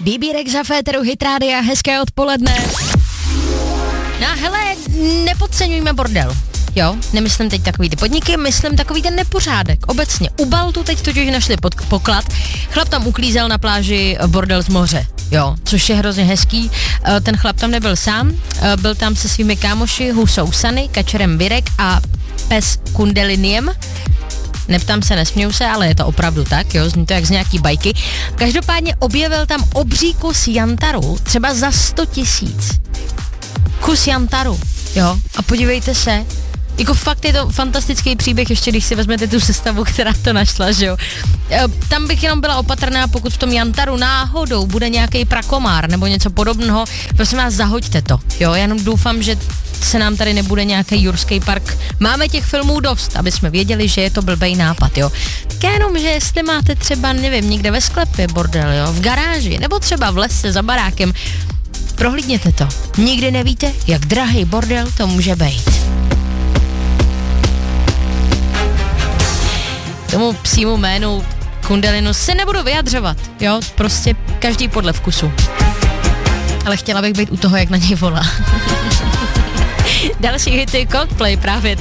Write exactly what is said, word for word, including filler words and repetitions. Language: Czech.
Výbírek za Féteru Hit Rádia, hezké odpoledne. No hele, nepodceňujme bordel. Jo, nemyslím teď takový ty podniky, myslím takový ten nepořádek. Obecně. U Baltu teď totiž našli pod, poklad. Chlap tam uklízel na pláži bordel z moře. Jo, což je hrozně hezký. Ten chlap tam nebyl sám, byl tam se svými kámoši husou Sunny, kačerem Birek a pes Kundeliniem. Neptám se, nesměju se, ale je to opravdu tak, jo, zní to jak z nějaký bajky. Každopádně objevil tam obří kus jantaru, třeba za sto tisíc. Kus jantaru, jo, a podívejte se, jako fakt je to fantastický příběh, ještě když si vezmete tu sestavu, která to našla, že jo. Tam bych jenom byla opatrná, pokud v tom jantaru náhodou bude nějaký prakomár nebo něco podobného, prosím vás, zahoďte to, jo, já jenom doufám, že se nám tady nebude nějaký jurský park. Máme těch filmů dost, aby jsme věděli, že je to blbej nápad, jo. Tak jenom, že jestli máte třeba, nevím, někde ve sklepě bordel, jo, v garáži, nebo třeba v lese za barákem, prohlídněte to. Nikdy nevíte, jak drahý bordel to může být. Tomu psímu jménu Kundelinu se nebudu vyjadřovat, jo, prostě každý podle vkusu. Ale chtěla bych být u toho, jak na něj volá. Další hity Coldplay právě